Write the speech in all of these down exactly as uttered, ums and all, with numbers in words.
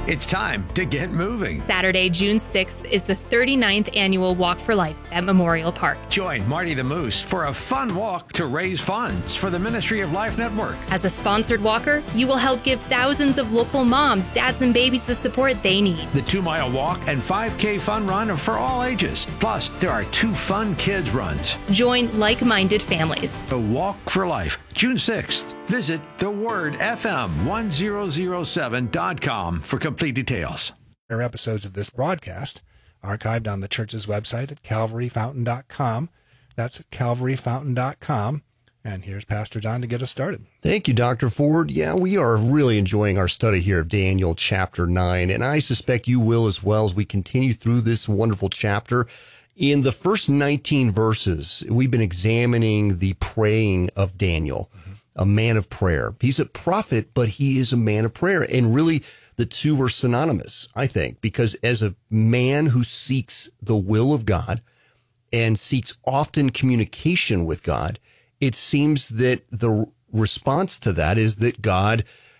It's time to get moving. Saturday, June sixth is the thirty-ninth annual Walk for Life at Memorial Park. Join Marty the Moose for a fun walk to raise funds for the Ministry of Life Network. As a sponsored walker, you will help give thousands of local moms, dads, and babies the support they need. The two-mile walk and five K fun run are for all ages. Plus, there are two fun kids runs. Join like-minded families. The Walk for Life, June sixth. Visit the word F M one thousand seven dot com for complete details. Our episodes of this broadcast archived on the church's website at calvary fountain dot com. That's at calvary fountain dot com. And here's Pastor John to get us started. Thank you, Doctor Ford. Yeah, we are really enjoying our study here of Daniel chapter nine, and I suspect you will as well as we continue through this wonderful chapter. In the first nineteen verses, we've been examining the praying of Daniel, mm-hmm. a man of prayer. He's a prophet, but he is a man of prayer. And really, the two are synonymous, I think, because as a man who seeks the will of God and seeks often communication with God, it seems that the response to that is that God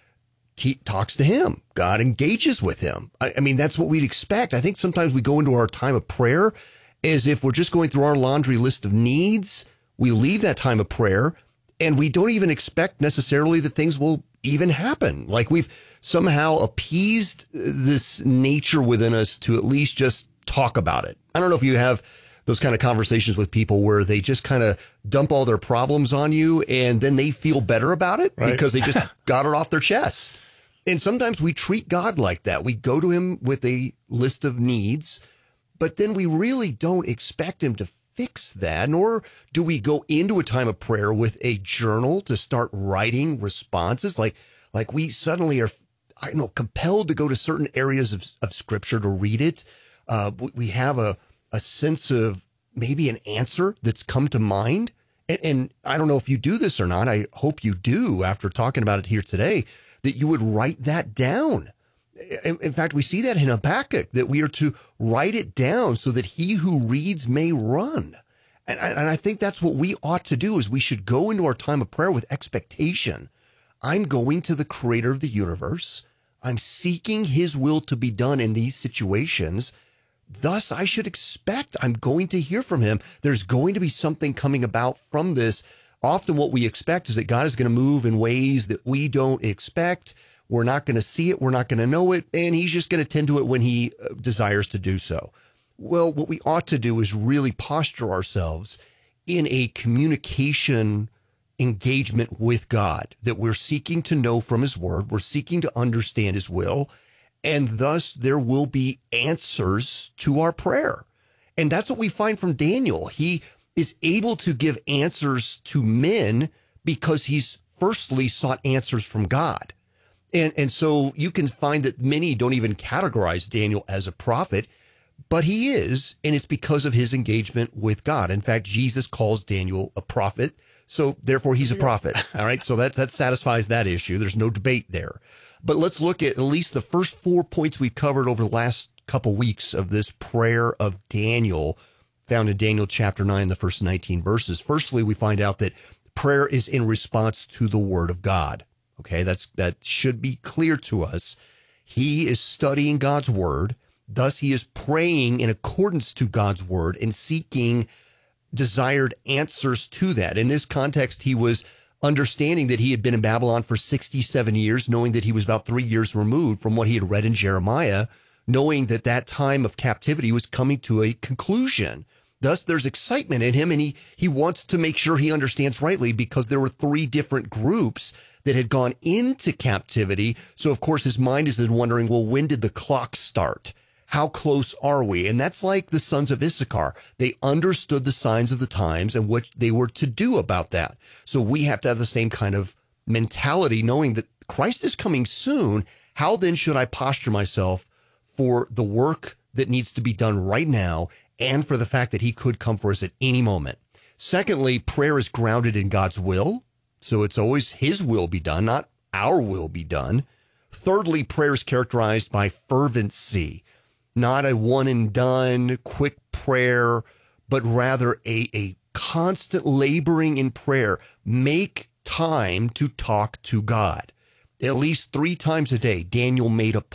t- talks to him. God engages with him. I, I mean, that's what we'd expect. I think sometimes we go into our time of prayer as if we're just going through our laundry list of needs. We leave that time of prayer and we don't even expect necessarily that things will even happen. Like we've somehow appeased this nature within us to at least just talk about it. I don't know if you have those kind of conversations with people where they just kind of dump all their problems on you and then they feel better about it right. because they just got it off their chest. And sometimes we treat God like that. We go to him with a list of needs, but then we really don't expect him to fix that, nor do we go into a time of prayer with a journal to start writing responses. Like, like we suddenly are, I don't know, compelled to go to certain areas of, of scripture to read it. Uh, we have a, a sense of maybe an answer that's come to mind. And, and I don't know if you do this or not. I hope you do after talking about it here today, that you would write that down. In, in fact, we see that in Habakkuk, that we are to write it down so that he who reads may run. And, and I think that's what we ought to do is we should go into our time of prayer with expectation. I'm going to the creator of the universe. I'm seeking his will to be done in these situations. Thus, I should expect I'm going to hear from him. There's going to be something coming about from this. Often what we expect is that God is going to move in ways that we don't expect. We're not going to see it. We're not going to know it. And he's just going to tend to it when he desires to do so. Well, what we ought to do is really posture ourselves in a communication engagement with God, that we're seeking to know from his word. We're seeking to understand his will. And thus there will be answers to our prayer. And that's what we find from Daniel. He is able to give answers to men because he's firstly sought answers from God. And and so you can find that many don't even categorize Daniel as a prophet, but he is, and it's because of his engagement with God. In fact, Jesus calls Daniel a prophet, so therefore he's a prophet. All right, so that, that satisfies that issue. There's no debate there. But let's look at at least the first four points we've covered over the last couple weeks of this prayer of Daniel, found in Daniel chapter nine, the first nineteen verses. Firstly, we find out that prayer is in response to the word of God. Okay, that's that should be clear to us. He is studying God's word. Thus, he is praying in accordance to God's word and seeking desired answers to that. In this context, he was understanding that he had been in Babylon for sixty-seven years, knowing that he was about three years removed from what he had read in Jeremiah, knowing that that time of captivity was coming to a conclusion. Thus, there's excitement in him, and he, he wants to make sure he understands rightly because there were three different groups that had gone into captivity. So, of course, his mind is wondering, well, when did the clock start? How close are we? And that's like the sons of Issachar. They understood the signs of the times and what they were to do about that. So we have to have the same kind of mentality, knowing that Christ is coming soon. How then should I posture myself for the work that needs to be done right now and for the fact that he could come for us at any moment? Secondly, prayer is grounded in God's will. So it's always his will be done, not our will be done. Thirdly, prayer is characterized by fervency, not a one and done quick prayer, but rather a, a constant laboring in prayer. Make time to talk to God. At least three times a day, Daniel made a